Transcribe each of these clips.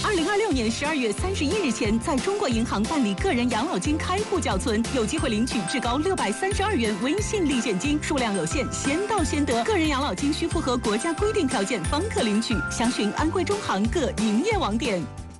2026年12月31日前，在中国银行办理个人养老金开户缴存，有机会领取至高632元微信立现金，数量有限，先到先得。个人养老金需符合国家规定条件方可领取，详询安徽中行各营业网点。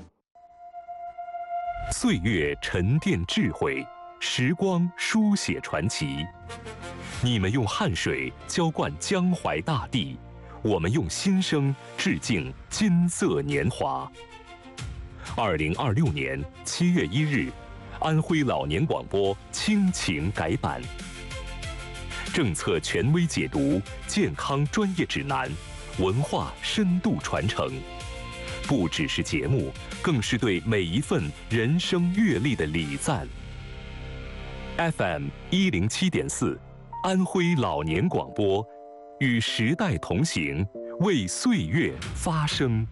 岁月沉淀智慧，时光书写传奇。你们用汗水浇灌江淮大地，我们用心声致敬金色年华。2026年7月1日，安徽老年广播倾情改版，政策权威解读，健康专业指南，文化深度传承，不只是节目，更是对每一份人生阅历的礼赞。FM 107.4，安徽老年广播，与时代同行，为岁月发声。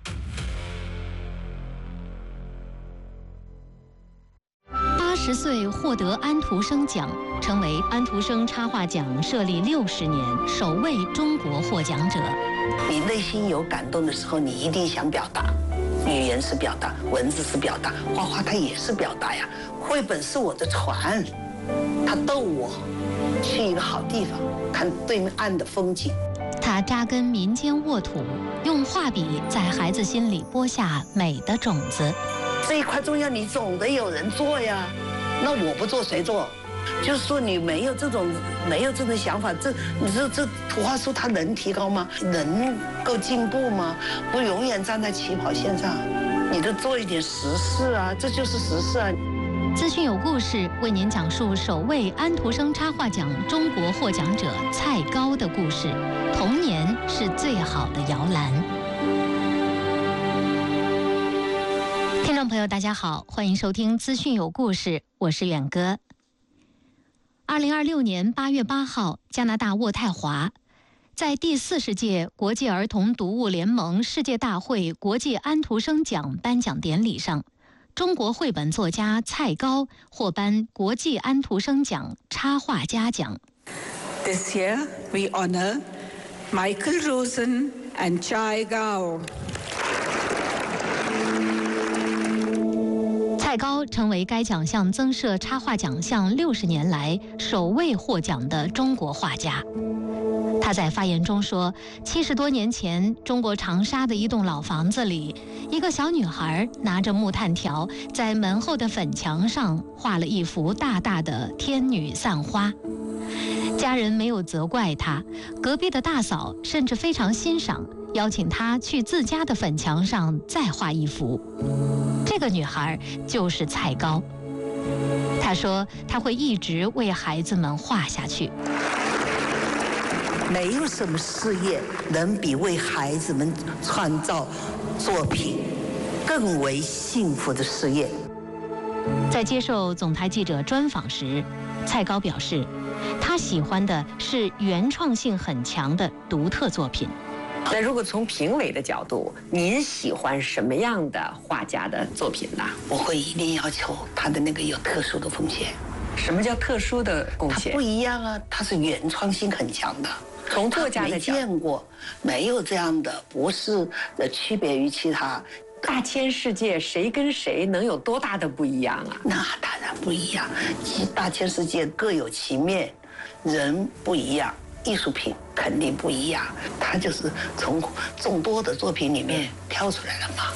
80岁获得安徒生奖，成为安徒生插画奖设立60年首位中国获奖者。 你内心有感动的时候，你一定想表达。语言是表达，文字是表达，画画它也是表达呀。绘本是我的船，它逗我去一个好地方，看对面岸的风景。 他扎根民间沃土，用画笔在孩子心里播下美的种子。 这一块重要，你总得有人做呀。那我不做谁做？就是说你没有这种想法，你说这图画书它能提高吗？能够进步吗？不永远站在起跑线上，你得做一点实事啊，这就是实事啊。 资讯有故事为您讲述首位安徒生插画奖中国获奖者蔡高的故事。童年是最好的摇篮。听众朋友，大家好，欢迎收听资讯有故事，我是远哥。2026年8月8号，加拿大渥太华，在第40届国际儿童读物联盟世界大会国际安徒生奖颁奖典礼上，中国绘本作家蔡高获颁国际安徒生奖插画家奖。 This year we honor Michael Rosen and Chai Gao。 蔡高成为该奖项增设插画奖项60年来首位获奖的中国画家。他在发言中说，70多年前，中国长沙的一栋老房子里，一个小女孩拿着木炭条，在门后的粉墙上画了一幅大大的天女散花。家人没有责怪她，隔壁的大嫂甚至非常欣赏，邀请她去自家的粉墙上再画一幅。这个女孩就是蔡高。她说，她会一直为孩子们画下去。 没有什么事业能比为孩子们创造作品更为幸福的事业。 在接受总台记者专访时，蔡高表示，他喜欢的是原创性很强的独特作品。 那如果从评委的角度，您喜欢什么样的画家的作品呢？ 我会一定要求他的那个有特殊的贡献。 什么叫特殊的贡献？ 它不一样啊，它是原创性很强的。 从作家的角度， 没见过，没有这样的，不是区别于其他。 大千世界，谁跟谁能有多大的不一样啊？ 那当然不一样，大千世界各有其面，人不一样，艺术品肯定不一样，它就是从众多的作品里面挑出来了嘛。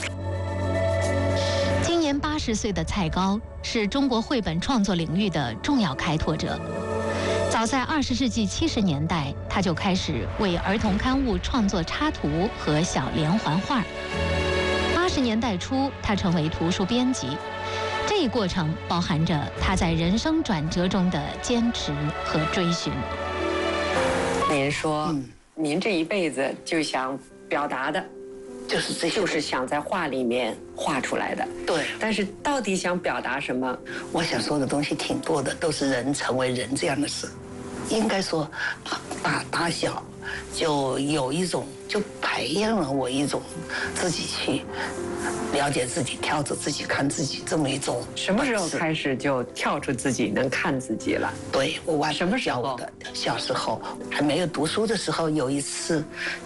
今年80岁的蔡高是中国绘本创作领域的重要开拓者。早在20世纪70年代，他就开始为儿童刊物创作插图和小连环画。80年代初，他成为图书编辑。这一过程包含着他在人生转折中的坚持和追寻。 您说，您这一辈子就想表达的， 就是这些， 就是想在画里面画出来的。 对。 但是到底想表达什么？ 我想说的东西挺多的，都是人成为人这样的事。应该说，打小就有一种，就培养了我一种自己去了解自己、跳着自己看自己这么一种。 什么时候开始就跳出自己能看自己了？ 对，我什么时候？ 小时候还没有读书的时候，有一次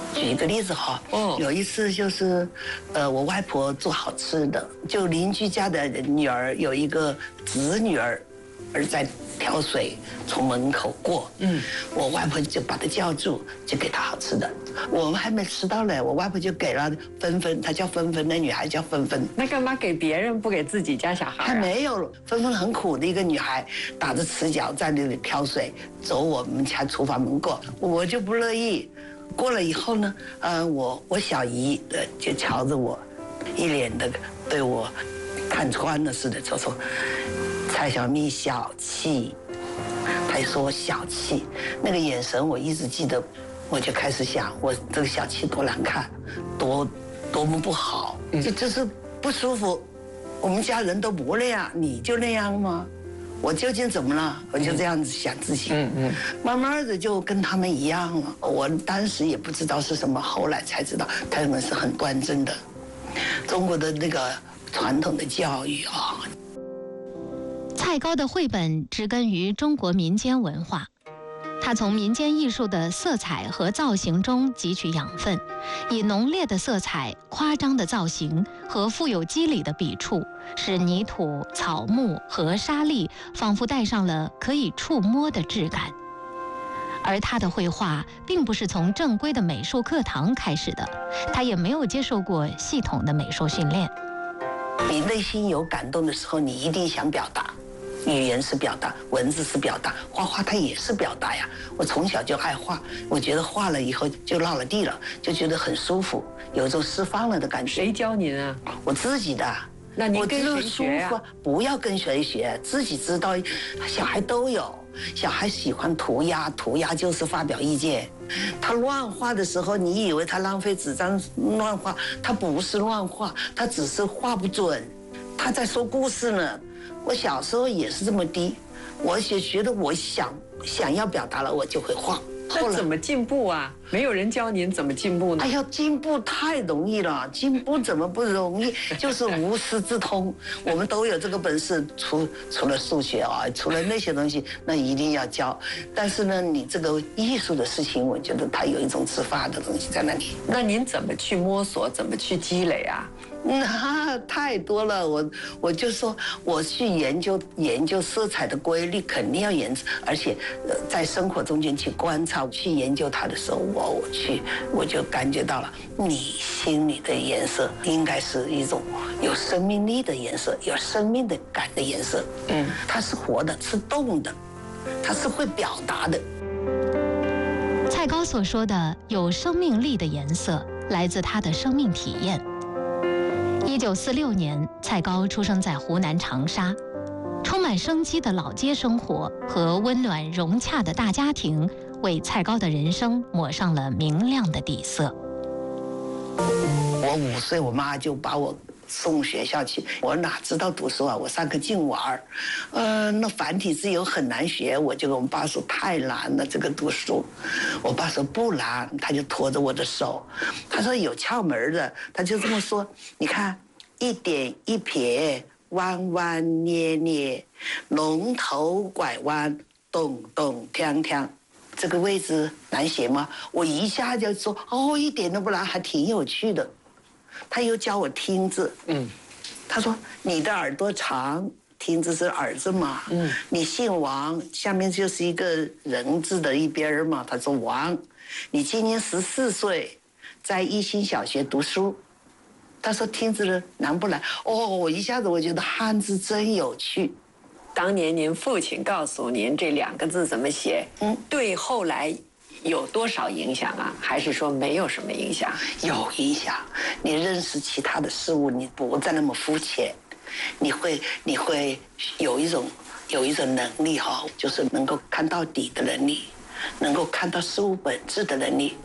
举一个例子哈，有一次就是，我外婆做好吃的，就邻居家的女儿有一个侄女儿在挑水从门口过，我外婆就把她叫住，就给她好吃的。我们还没吃到嘞，我外婆就给了芬芬，她叫芬芬，那女孩叫芬芬。 那干嘛给别人不给自己家小孩？ 还没有，芬芬很苦的一个女孩，打着赤脚在那里挑水，走我们家厨房门过，我就不乐意。过了以后呢，我小姨就瞧着我，一脸的对我看穿了似的，就说蔡小蜜小气，她说我小气，那个眼神我一直记得，我就开始想，我这个小气多难看，多么不好，就是不舒服。我们家人都不那样，你就那样吗？我究竟怎么了？我就这样子想自己，慢慢的就跟他们一样了。我当时也不知道是什么，后来才知道他们是很端正的。中国的那个传统的教育啊。 蔡高的绘本植根于中国民间文化，他从民间艺术的色彩和造型中汲取养分，以浓烈的色彩、夸张的造型和富有肌理的笔触，使泥土、草木和沙砾仿佛带上了可以触摸的质感。而他的绘画并不是从正规的美术课堂开始的，他也没有接受过系统的美术训练。 你内心有感动的时候，你一定想表达。语言是表达，文字是表达，画画它也是表达呀。我从小就爱画，我觉得画了以后就落了地了，就觉得很舒服，有一种释放了的感觉。 谁教您啊？ 我自己的。 那您跟谁学呀？ 不要跟谁学，自己知道。小孩都有，小孩喜欢涂鸦，涂鸦就是发表意见。他乱画的时候，你以为他浪费纸张乱画，他不是乱画，他只是画不准，他在说故事呢。我小时候也是这么低，我也觉得我想要表达了，我就会画。 那怎么进步啊？没有人教您怎么进步呢？ 哎呀，进步太容易了，进步怎么不容易？就是无师自通，我们都有这个本事。除了数学啊，除了那些东西，那一定要教。但是呢，你这个艺术的事情，我觉得它有一种自发的东西在那里。 那您怎么去摸索？怎么去积累啊？ 那太多了，我就说我去研究色彩的规律，肯定要研究，而且在生活中间去观察，去研究它的时候，我就感觉到了，你心里的颜色应该是一种有生命力的颜色，有生命的感的颜色。它是活的，是动的，它是会表达的。 蔡高所说的有生命力的颜色，来自他的生命体验。1946年，蔡高出生在湖南长沙，充满生机的老街生活和温暖融洽的大家庭，为蔡高的人生抹上了明亮的底色。 我5岁，我妈就把我送学校去，我哪知道读书啊？我上课净玩那繁体字又很难学，我就跟我爸说太难了，这个读书。我爸说不难，他就拖着我的手，他说有窍门的，他就这么说，你看一点一撇，弯弯捏捏，龙头拐弯，咚咚锵锵。这个位置难写吗？我一下就说一点都不难，还挺有趣的。他又教我听字，他说你的耳朵长，听字是耳字嘛，你姓王，下面就是一个人字的一边嘛，他说王，你今年14岁，在一心小学读书，他说听字难不难？我一下子我觉得汉字真有趣。 当年您父亲告诉您这2个字怎么写，对后来有多少影响啊？还是说没有什么影响？ 有影响，你认识其他的事物，你不再那么肤浅，你会有一种能力哈，就是能够看到底的能力，能够看到事物本质的能力。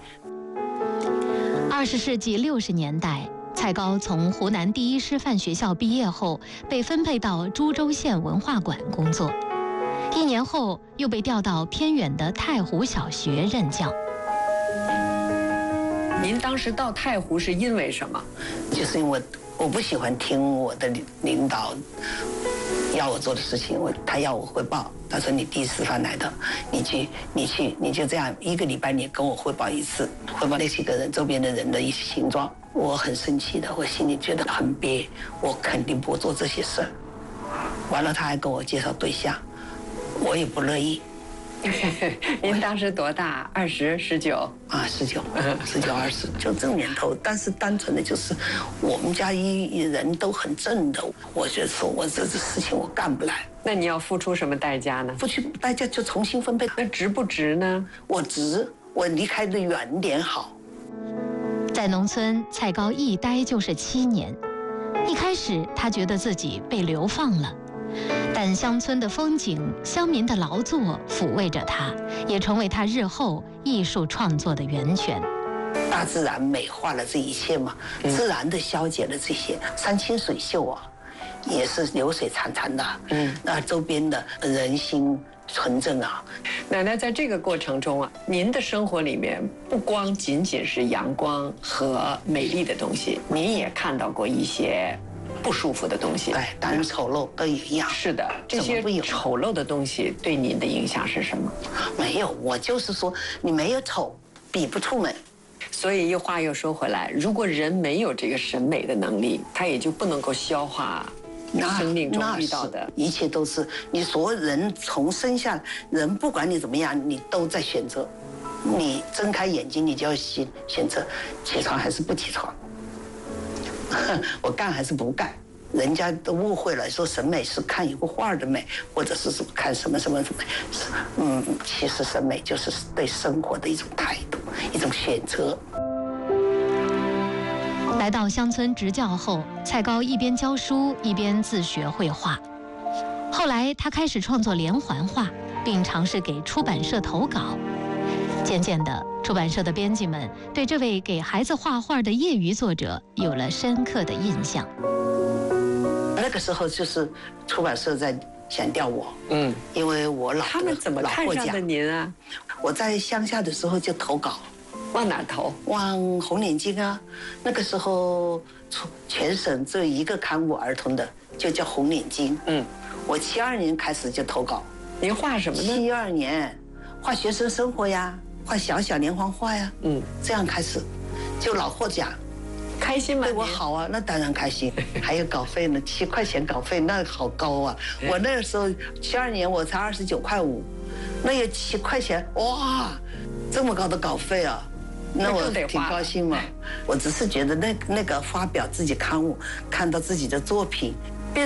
20世纪60年代，蔡高从湖南第一师范学校毕业后，被分配到株洲县文化馆工作。1年后，又被调到偏远的太湖小学任教。 您当时到太湖是因为什么？ 就是因为我不喜欢听我的领导要我做的事情，他要我汇报。他说你第一次饭来的，你就这样1个礼拜你跟我汇报一次，汇报那几个人周边的人的一些形状。我很生气的，我心里觉得很憋，我肯定不做这些事儿。完了他还跟我介绍对象，我也不乐意。 您当时多大？20、19？ 啊，19、20，就这个年头。但是单纯的就是我们家人都很正的，我就说我这事情我干不来。 那你要付出什么代价呢？ 付出代价就重新分配。 那值不值呢？ 我值，我离开的远点好。 在农村，蔡高一待就是7年。一开始，他觉得自己被流放了。但乡村的风景、乡民的劳作抚慰着他，也成为他日后艺术创作的源泉。 大自然美化了这一切嘛，自然的消解了这些。山清水秀啊，也是流水潺潺的。那周边的人心纯正啊。 奶奶在这个过程中啊，您的生活里面不光仅仅是阳光和美丽的东西，您也看到过一些不舒服的东西。 对，当然丑陋都一样。 是的，这些丑陋的东西对您的影响是什么？ 没有，我就是说，你没有丑，比不出美。 所以话又说回来，如果人没有这个审美的能力，他也就不能够消化生命中遇到的一切。都是你所有人从生下人，不管你怎么样，你都在选择。你睁开眼睛，你就要选择起床还是不起床。我干还是不干？人家都误会了，说审美是看一幅画的美，或者是看什么美。其实审美就是对生活的一种态度，一种选择。 来到乡村执教后，蔡高一边教书一边自学绘画。后来他开始创作连环画，并尝试给出版社投稿。渐渐的，出版社的编辑们对这位给孩子画画的业余作者有了深刻的印象。 那个时候就是出版社在想调我，因为我他们怎么看上的您啊？ 我在乡下的时候就投稿， 往哪投？ 往红领巾啊。那个时候全省只有一个刊物儿童的，就叫红领巾。我72年开始就投稿。 您画什么呢 ？72年画学生生活呀，画小小连环画呀。这样开始就老获奖。 开心吗？ 对我好啊，那当然开心。还有稿费呢，7块钱稿费，那好高啊！我那个时候72年我才29.5块，那有7块钱，哇，这么高的稿费啊！那我挺高兴嘛。我只是觉得那个发表自己刊物，看到自己的作品，